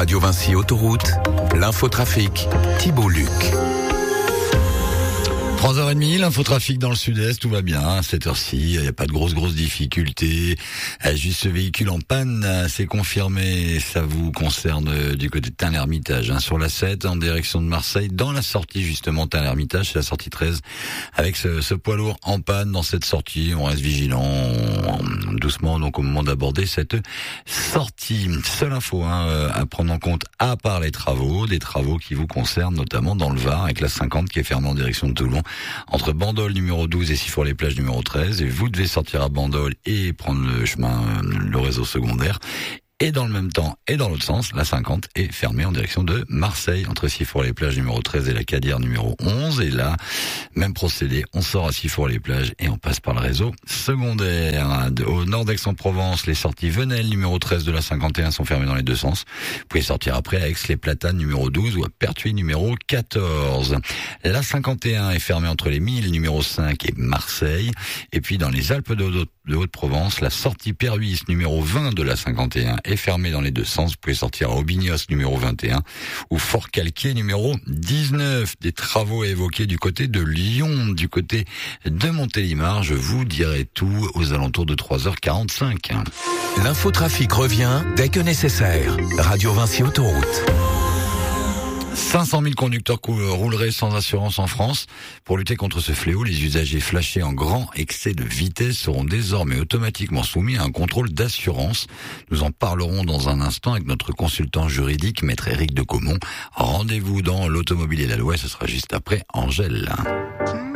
Radio Vinci Autoroute, l'infotrafic, Thibault Luc. 3h30, l'infotrafic dans le sud-est, tout va bien, à cette heure-ci, il n'y a pas de grosses difficultés. Juste ce véhicule en panne, c'est confirmé, ça vous concerne du côté de Tain-l'Hermitage, sur la 7, en direction de Marseille, dans la sortie justement Tain-l'Hermitage, c'est la sortie 13, avec ce poids lourd en panne dans cette sortie. On reste vigilant, doucement, donc au moment d'aborder cette sortie. Seule info à prendre en compte, à part les travaux, des travaux qui vous concernent notamment dans le Var, avec la 50 qui est fermée en direction de Toulon, entre Bandol numéro 12 et Sifour-les-Plages numéro 13, et vous devez sortir à Bandol et prendre le réseau secondaire. Et dans le même temps, et dans l'autre sens, la 50 est fermée en direction de Marseille, entre Sifour-les-Plages numéro 13 et la Cadière numéro 11. Et là, même procédé, on sort à Sifour-les-Plages et on passe par le réseau secondaire. Au nord d'Aix-en-Provence, les sorties Venelle numéro 13 de la 51 sont fermées dans les deux sens. Vous pouvez sortir après à Aix-les-Platanes numéro 12 ou à Pertuis numéro 14. La 51 est fermée entre les Milles numéro 5 et Marseille. Et puis dans les Alpes de Haute-Provence, la sortie Perhuis numéro 20 de la 51 est fermée dans les deux sens. Vous pouvez sortir à Aubignos numéro 21 ou Fort-Calquier numéro 19. Des travaux à évoquer du côté de Lyon, du côté de Montélimar. Je vous dirai tout aux alentours de 3h45. L'infotrafic revient dès que nécessaire. Radio Vinci Autoroute. 500 000 conducteurs rouleraient sans assurance en France. Pour lutter contre ce fléau, les usagers flashés en grand excès de vitesse seront désormais automatiquement soumis à un contrôle d'assurance. Nous en parlerons dans un instant avec notre consultant juridique, maître Éric de Caumont. Rendez-vous dans l'automobile et la loi, ce sera juste après Angèle.